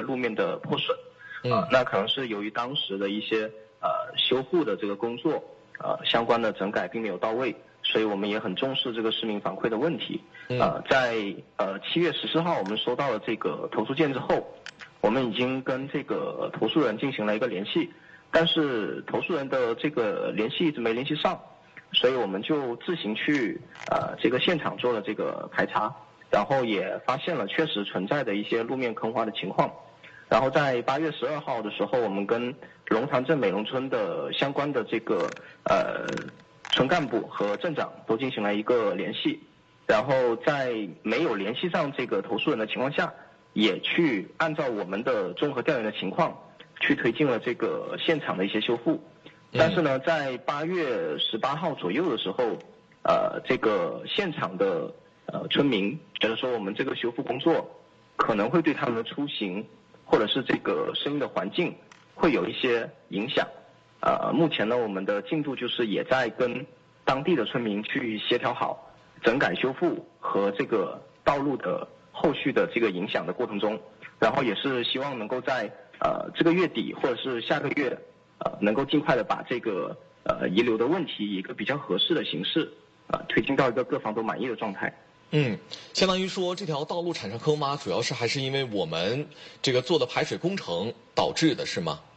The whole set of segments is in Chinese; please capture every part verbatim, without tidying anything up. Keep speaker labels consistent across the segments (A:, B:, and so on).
A: 路面的破损。
B: 嗯、
A: 呃，那可能是由于当时的一些呃修复的这个工作，呃相关的整改并没有到位，所以我们也很重视这个市民反馈的问题。呃，在呃七月十四号我们收到了这个投诉件之后，我们已经跟这个投诉人进行了一个联系，但是投诉人的这个联系一直没联系上，所以我们就自行去呃这个现场做了这个排查，然后也发现了确实存在的一些路面坑洼的情况。然后在八月十二号的时候，我们跟龙潭镇美龙村的相关的这个呃村干部和镇长都进行了一个联系，然后在没有联系上这个投诉人的情况下，也去按照我们的综合调研的情况，去推进了这个现场的一些修复。但是呢，在八月十八号左右的时候，呃，这个现场的呃村民觉得说我们这个修复工作可能会对他们的出行或者是这个声音的环境会有一些影响。呃，目前呢，我们的进度就是也在跟当地的村民去协调好整改修复和这个道路的后续的这个影响的过程中，然后也是希望能够在呃这个月底或者是下个月呃能够尽快的把这个呃遗留的问题以一个比较合适的形式呃推进到一个各方都满意的状态。
B: 嗯，相当于说这条道路产生坑洼，主要是还是因为我们这个做的排水工程导致的，是吗？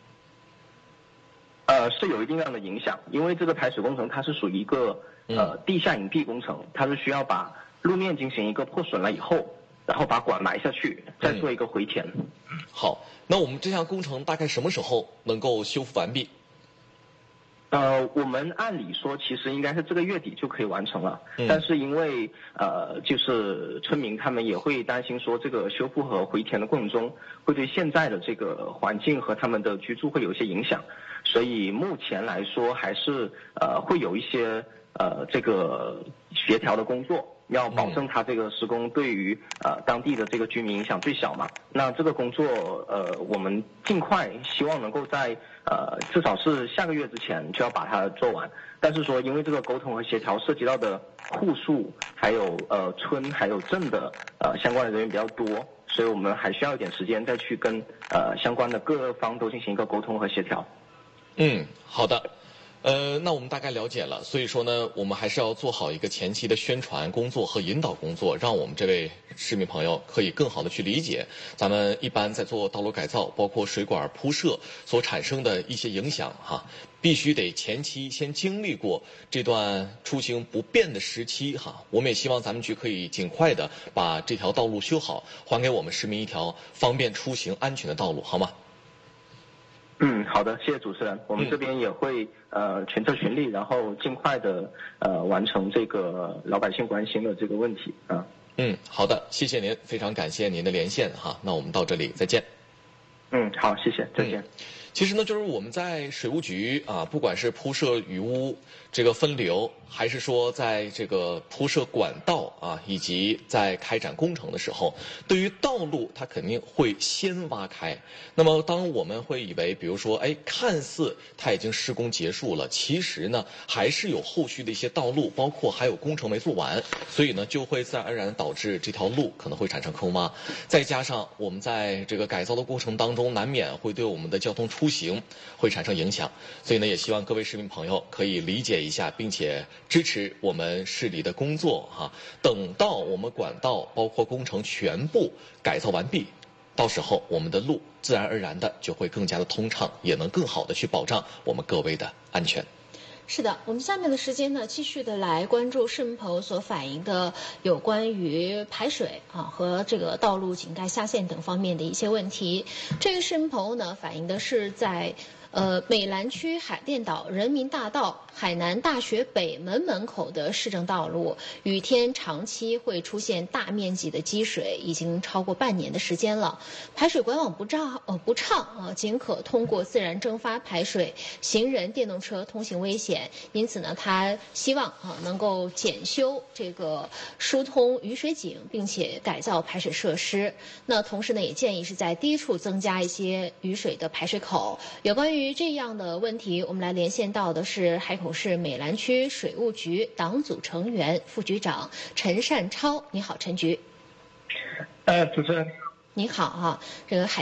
A: 呃，是有一定量的影响，因为这个排水工程它是属于一个呃地下隐蔽工程，它是需要把路面进行一个破损了以后，然后把管埋下去，再做一个回填。
B: 嗯、好，那我们这项工程大概什么时候能够修复完毕？
A: 呃，我们按理说其实应该是这个月底就可以完成了，嗯、但是因为呃，就是村民他们也会担心说，这个修复和回填的过程中会对现在的这个环境和他们的居住会有一些影响，所以目前来说还是呃会有一些呃这个协调的工作，要保证它这个施工对于呃当地的这个居民影响最小嘛。那这个工作呃我们尽快希望能够在呃至少是下个月之前就要把它做完。但是说因为这个沟通和协调涉及到的户数还有呃村还有镇的呃相关的人员比较多，所以我们还需要一点时间再去跟呃相关的各方都进行一个沟通和协调。
B: 嗯，好的。呃，那我们大概了解了，所以说呢，我们还是要做好一个前期的宣传工作和引导工作，让我们这位市民朋友可以更好的去理解咱们一般在做道路改造，包括水管铺设所产生的一些影响哈，必须得前期先经历过这段出行不便的时期哈。我们也希望咱们局可以尽快的把这条道路修好，还给我们市民一条方便出行、安全的道路，好吗？
A: 嗯，好的，谢谢主持人。我们这边也会呃全策全力，然后尽快的呃完成这个老百姓关心的这个问题啊。
B: 嗯，好的，谢谢您，非常感谢您的连线哈。那我们到这里再见。
A: 嗯，好，谢谢，再见。
B: 嗯其实呢，就是我们在水务局啊，不管是铺设雨污这个分流，还是说在这个铺设管道啊，以及在开展工程的时候，对于道路它肯定会先挖开。那么，当我们会以为，比如说，哎，看似它已经施工结束了，其实呢，还是有后续的一些道路，包括还有工程没做完，所以呢，就会自然而然导致这条路可能会产生坑洼。再加上我们在这个改造的过程当中，难免会对我们的交通出出行会产生影响，所以呢，也希望各位市民朋友可以理解一下，并且支持我们市里的工作哈。等到我们管道包括工程全部改造完毕，到时候我们的路自然而然的就会更加的通畅，也能更好的去保障我们各位的安全。
C: 是的，我们下面的时间呢，继续的来关注市民朋友所反映的有关于排水啊和这个道路井盖下陷等方面的一些问题。这个市民朋友呢，反映的是在呃美兰区海淀岛人民大道海南大学北门门口的市政道路，雨天长期会出现大面积的积水，已经超过半年的时间了。排水管网不畅呃不畅啊，仅可通过自然蒸发排水，行人、电动车通行危险。因此呢，他希望啊能够检修这个疏通雨水井，并且改造排水设施。那同时呢，也建议是在低处增加一些雨水的排水口。有关于这样的问题，我们来连线到的是海口市美兰区水务局党组成员、副局长陈善超。你好，陈局。
D: 呃，主持人。
C: 你好哈、啊，这个海。